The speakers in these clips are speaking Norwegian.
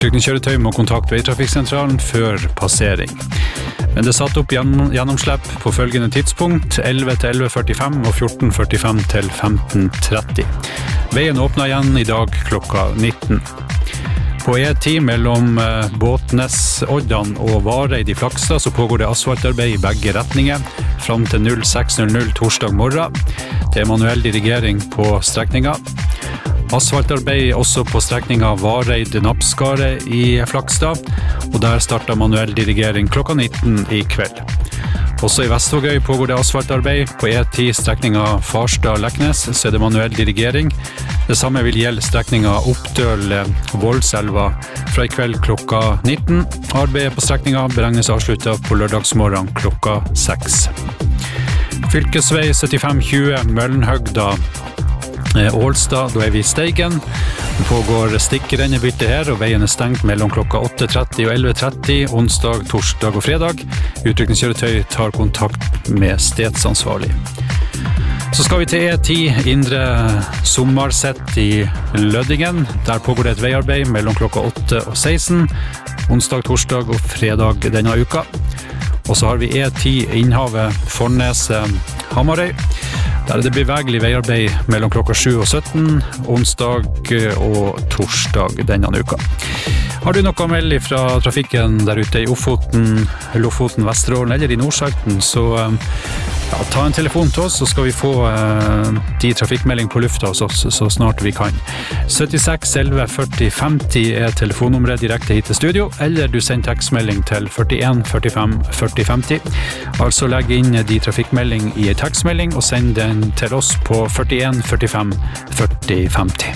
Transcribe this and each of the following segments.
Utrykningskjøretøy må kontakte veitrafikksentralen før passering. Men det er satt opp gjennomslipp på følgende tidspunkt, 11 til 11.45 og 14.45 til 15.30. Veien åpner igjen i dag klokka 19. På E10 mellom Båtnes-Oddan og Vareid i Flakstad så pågår det asfaltarbeid i begge retninger, fram til 06.00 torsdag morgen. Det er manuell dirigering på strekningen. Asfaltarbeid også på strekningen Vareid-Napskaret i Flakstad, og der starter manuell dirigering klokka 19 i kveld. Også i Vestvågøy pågår det asfaltarbeid. På E10 strekningen Farstad-Leknes så er det manuell dirigering. Det samme vil gjelde strekningen Oppdøl-Voldselva fra i kveld klokka 19. Arbeidet på strekningen beregnes avsluttet på lørdagsmorgen klokka 6. Fylkesvei 7520 Møllenhøgda Ålstad, da er vi i Steigen. Det pågår stikkrennebytte her, og veien er stengt mellom klokka 8.30 og 11.30, onsdag, torsdag og fredag. Utrykningskjøretøy tar kontakt med stedsansvarlig. Så skal vi til E10 Indre Sommarsett i Lødingen. Der pågår det et veiarbeid mellom klokka 8 og 16, onsdag, torsdag og fredag denne uka. Og så har vi E10 Innhavet Forneset Hamarøy. Der er det bevegelig veiarbeid mellom klokka 7 og 17, onsdag og torsdag denne uka. Har du noe å melde fra trafikken der ute i Ofoten, Lofoten, Vesterålen eller i Nordsalten, så ta en telefon til oss, så skal vi få de trafikkmelding på lufta hos oss så snart vi kan. 76 11 40 50 er telefonnummeret direkte hit til studio, eller du sender tekstmelding til 41 45 40 50. Altså legg inn de trafikkmelding i en tekstmelding og send den til oss på 41 45 40 50.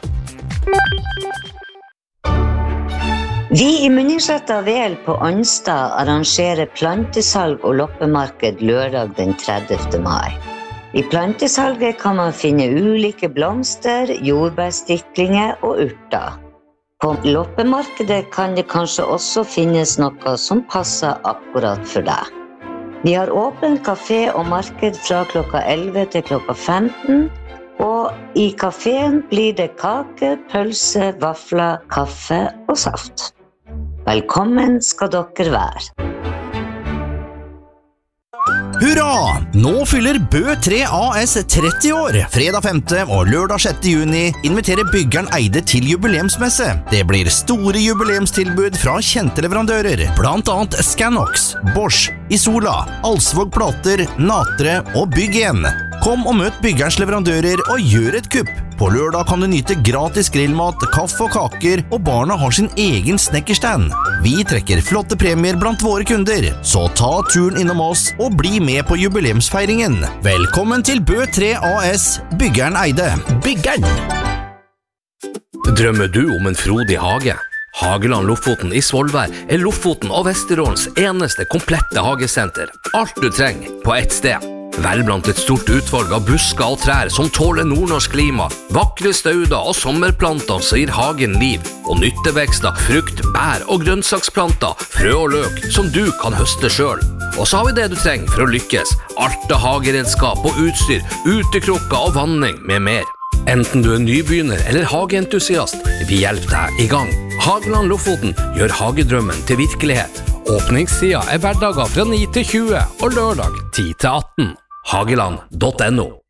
Vi i Munningsletta Vel på Ånstad arrangerer plantesalg og loppemarked lørdag den 30. mai. I plantesalget kan man finne ulike blomster, jordbærstiklinger og urter. På loppemarkedet kan det kanskje også finnes noe som passer akkurat for deg. Vi har åpen kafé og marked fra klokka 11 til klokka 15, og i kaféen blir det kake, pølse, vafler, kaffe og saft. Velkommen skal dere være. Hurra! Nå fyller Bø 3 AS 30 år. Fredag 5. og lørdag 6. juni inviterer byggeren Eide til jubileumsmesse. Det blir store jubileumstilbud fra kjente leverandører, blant annet Scanox, Bosch, Isola, Alsvåg Plater, Natre og Bygg 1. Kom og møt byggerens leverandører og gjør et kupp. På lørdag kan du nyte gratis grillmat, kaffe og kaker, og barna har sin egen snekkerstand. Vi trekker flotte premier blant våre kunder, så ta turen innom oss og bli med på jubileumsfeiringen. Velkommen til Bø 3 AS, byggeren Eide. Byggeren! Drømmer du om en frodig hage? Hageland Lofoten i Svolvær er Lofoten og Vesterålens eneste komplette hagesenter. Alt du trenger på ett sted. Vel blant et stort utvalg av busker og trær som tåler nordnorsk klima, vakre stauder og sommerplanter som gir hagen liv, og nyttevekster, frukt, bær og grønnsaksplanter, frø og løk som du kan høste selv. Og så har vi det du trenger for å lykkes, alt av hageredskap og utstyr, utekrukker og vanning med mer. Enten du er nybegynner eller hageentusiast, vi hjelper deg i gang. Hageland Lofoten gjør hagedrømmen til virkelighet. Åpningstida er hverdager fra 9 til 20 og lørdag 10 til 18. Hageland.no